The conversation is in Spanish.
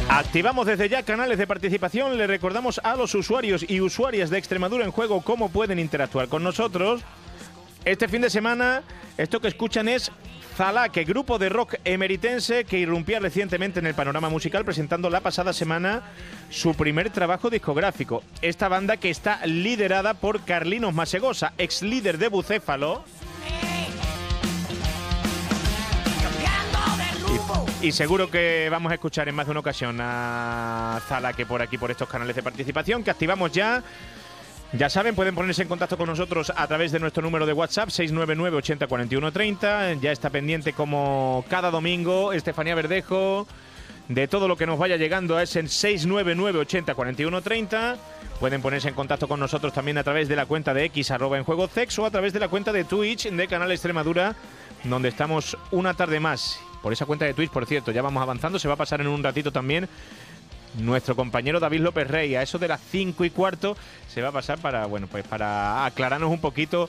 Activamos desde ya canales de participación. Le recordamos a los usuarios y usuarias de Extremadura en Juego cómo pueden interactuar con nosotros. Este fin de semana, esto que escuchan es Zalaque, grupo de rock emeritense que irrumpía recientemente en el panorama musical presentando la pasada semana su primer trabajo discográfico. Esta banda que está liderada por Carlinos Masegosa, ex líder de Bucéfalo. Y seguro que vamos a escuchar en más de una ocasión a Zalaque por aquí, por estos canales de participación que activamos ya. Ya saben, pueden ponerse en contacto con nosotros a través de nuestro número de WhatsApp 699 80 41 30. Ya está pendiente como cada domingo Estefanía Verdejo de todo lo que nos vaya llegando. Es en 699 80 41 30. Pueden ponerse en contacto con nosotros también a través de la cuenta de X @enjuegocex o a través de la cuenta de Twitch de Canal Extremadura, donde estamos una tarde más. Por esa cuenta de Twitch, por cierto, ya vamos avanzando. Se va a pasar en un ratito también nuestro compañero David López Rey. A eso de las 5:15 se va a pasar para, bueno, pues para aclararnos un poquito